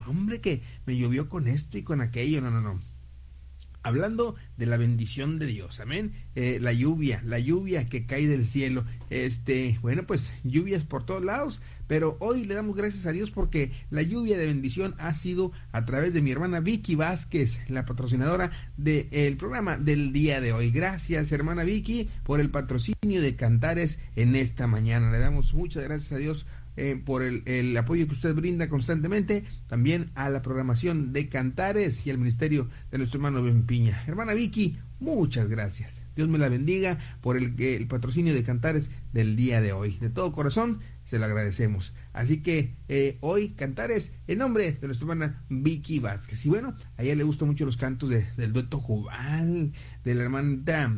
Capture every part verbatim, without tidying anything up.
hombre, que me llovió con esto y con aquello. No, no, no. Hablando de la bendición de Dios, amén. Eh, la lluvia, la lluvia que cae del cielo. Este, bueno, pues lluvias por todos lados, pero hoy le damos gracias a Dios porque la lluvia de bendición ha sido a través de mi hermana Vicky Vázquez, la patrocinadora del programa del día de hoy. Gracias, hermana Vicky, por el patrocinio de Cantares en esta mañana. Le damos muchas gracias a Dios Eh, por el, el apoyo que usted brinda constantemente, también a la programación de Cantares y al ministerio de nuestro hermano Ben Piña. Hermana Vicky, muchas gracias. Dios me la bendiga por el, el patrocinio de Cantares del día de hoy. De todo corazón, se lo agradecemos. Así que eh, hoy Cantares en nombre de nuestra hermana Vicky Vázquez. Y bueno, a ella le gustan mucho los cantos de, del dueto Jubal, de la hermanita...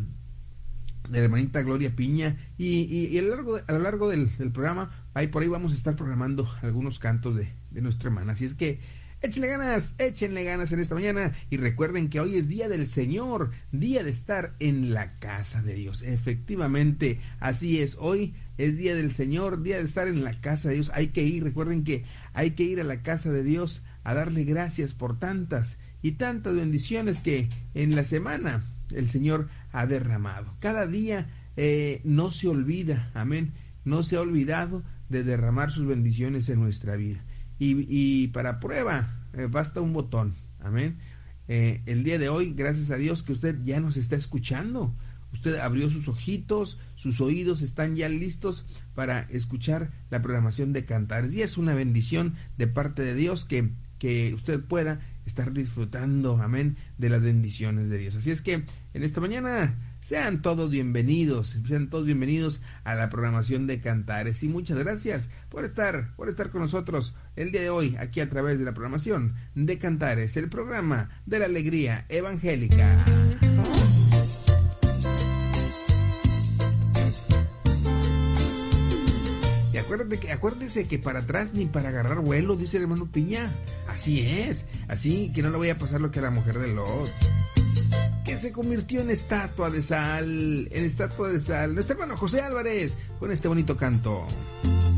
de la hermanita Gloria Piña, y, y, y a lo largo, de, a lo largo del, del programa, ahí por ahí vamos a estar programando algunos cantos de, de nuestra hermana. Así es que échenle ganas, échenle ganas en esta mañana, y recuerden que hoy es día del Señor, día de estar en la casa de Dios. Efectivamente, así es, hoy es día del Señor, día de estar en la casa de Dios. Hay que ir, recuerden que hay que ir a la casa de Dios a darle gracias por tantas y tantas bendiciones que en la semana el Señor ha derramado. Cada día eh, no se olvida, amén, no se ha olvidado de derramar sus bendiciones en nuestra vida. Y, y para prueba, eh, basta un botón, amén. Eh, el día de hoy, gracias a Dios que usted ya nos está escuchando. Usted abrió sus ojitos, sus oídos están ya listos para escuchar la programación de Cantares. Y es una bendición de parte de Dios que, que usted pueda estar disfrutando, amén, de las bendiciones de Dios. Así es que en esta mañana sean todos bienvenidos, sean todos bienvenidos a la programación de Cantares, y muchas gracias por estar, por estar con nosotros el día de hoy aquí a través de la programación de Cantares, el programa de la alegría evangélica. Y acuérdate que, acuérdese que para atrás ni para agarrar vuelo, dice el hermano Piña. Así es, así que no le voy a pasar lo que a la mujer de Lot, que se convirtió en estatua de sal, en estatua de sal. Nuestro hermano José Álvarez, con este bonito canto.